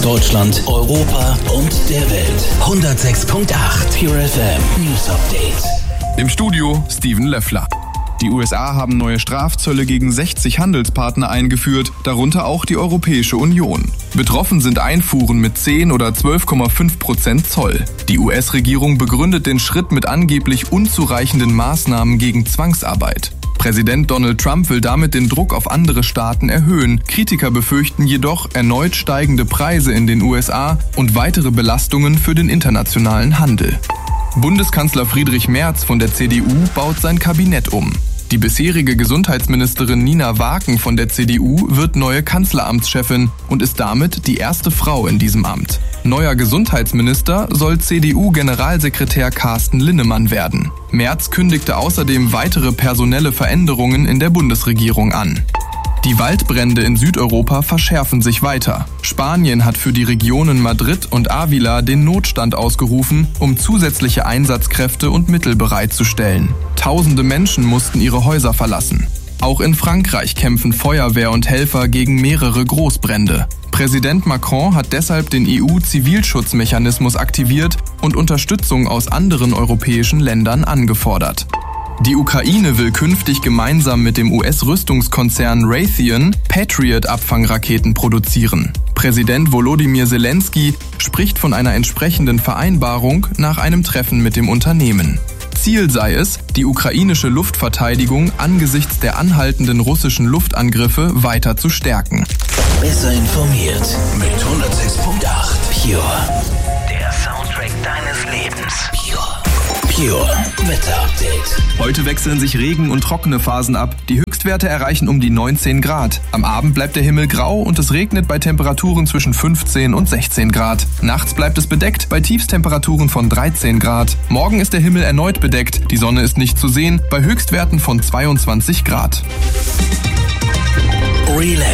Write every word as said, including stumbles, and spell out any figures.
Deutschland, Europa und der Welt. hundertsechs Komma acht Pure F M News Update. Im Studio Steven Löffler. Die U S A haben neue Strafzölle gegen sechzig Handelspartner eingeführt, darunter auch die Europäische Union. Betroffen sind Einfuhren mit zehn oder zwölf Komma fünf Prozent Zoll. Die U S-Regierung begründet den Schritt mit angeblich unzureichenden Maßnahmen gegen Zwangsarbeit. Präsident Donald Trump will damit den Druck auf andere Staaten erhöhen. Kritiker befürchten jedoch erneut steigende Preise in den U S A und weitere Belastungen für den internationalen Handel. Bundeskanzler Friedrich Merz von der C D U baut sein Kabinett um. Die bisherige Gesundheitsministerin Nina Waken von der C D U wird neue Kanzleramtschefin und ist damit die erste Frau in diesem Amt. Neuer Gesundheitsminister soll C D U-Generalsekretär Carsten Linnemann werden. Merz kündigte außerdem weitere personelle Veränderungen in der Bundesregierung an. Die Waldbrände in Südeuropa verschärfen sich weiter. Spanien hat für die Regionen Madrid und Ávila den Notstand ausgerufen, um zusätzliche Einsatzkräfte und Mittel bereitzustellen. Tausende Menschen mussten ihre Häuser verlassen. Auch in Frankreich kämpfen Feuerwehr und Helfer gegen mehrere Großbrände. Präsident Macron hat deshalb den E U-Zivilschutzmechanismus aktiviert und Unterstützung aus anderen europäischen Ländern angefordert. Die Ukraine will künftig gemeinsam mit dem U S-Rüstungskonzern Raytheon Patriot-Abfangraketen produzieren. Präsident Volodymyr Zelensky spricht von einer entsprechenden Vereinbarung nach einem Treffen mit dem Unternehmen. Ziel sei es, die ukrainische Luftverteidigung angesichts der anhaltenden russischen Luftangriffe weiter zu stärken. Besser informiert mit hundertsechs Komma acht Pure. Der Soundtrack deines Lebens. Pure. Pure Wetter Update. Heute wechseln sich Regen- und trockene Phasen ab. Die Höchstwerte erreichen um die neunzehn Grad. Am Abend bleibt der Himmel grau und es regnet bei Temperaturen zwischen fünfzehn und sechzehn Grad. Nachts bleibt es bedeckt bei Tiefstemperaturen von dreizehn Grad. Morgen ist der Himmel erneut bedeckt. Die Sonne ist nicht zu sehen bei Höchstwerten von zweiundzwanzig Grad. Relax.